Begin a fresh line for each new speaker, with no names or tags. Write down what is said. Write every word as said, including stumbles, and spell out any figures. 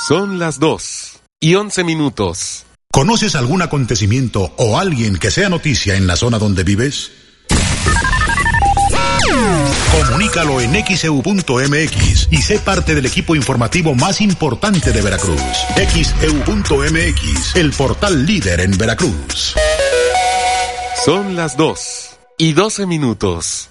Son las dos y once minutos.
¿Conoces algún acontecimiento o alguien que sea noticia en la zona donde vives? Comunícalo en X E U punto M X y sé parte del equipo informativo más importante de Veracruz. X E U punto M X, el portal líder en Veracruz.
Son las dos y doce minutos.